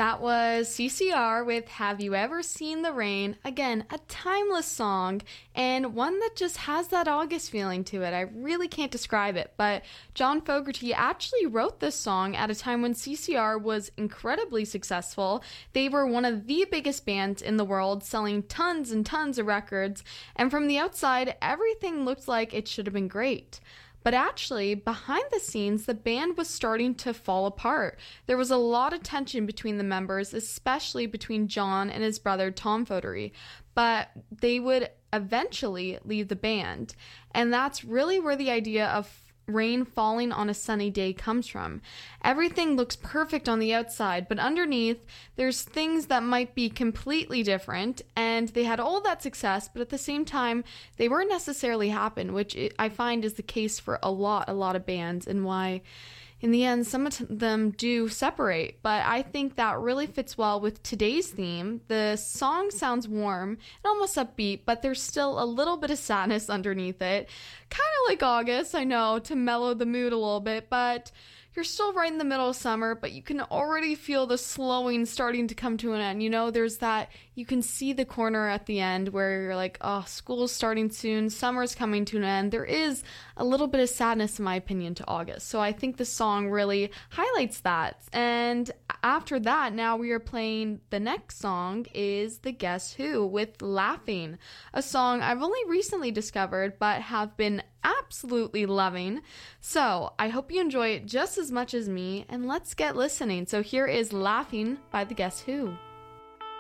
That was CCR with Have You Ever Seen the Rain? Again, a timeless song and one that just has that August feeling to it. I really can't describe it, but John Fogerty actually wrote this song at a time when CCR was incredibly successful. They were one of the biggest bands in the world, selling tons and tons of records, and from the outside, everything looked like it should have been great. But actually, behind the scenes, the band was starting to fall apart. There was a lot of tension between the members, especially between John and his brother Tom Fogerty. But they would eventually leave the band. And that's really where the idea of rain falling on a sunny day comes from. Everything looks perfect on the outside, but underneath, there's things that might be completely different, and they had all that success, but at the same time, they weren't necessarily happy, which I find is the case for a lot of bands, and why in the end, some of them do separate, but I think that really fits well with today's theme. The song sounds warm and almost upbeat, but there's still a little bit of sadness underneath it. Kind of like August, I know, to mellow the mood a little bit, but you're still right in the middle of summer, but you can already feel the slowing starting to come to an end. You know, there's that, you can see the corner at the end where you're like, oh, school's starting soon, summer's coming to an end. There is a little bit of sadness, in my opinion, to August. So I think the song really highlights that. And after that, now we are playing the next song is The Guess Who with Laughing, a song I've only recently discovered but have been absolutely loving. So I hope you enjoy it just as much as me, and let's get listening. So here is Laughing by The Guess Who.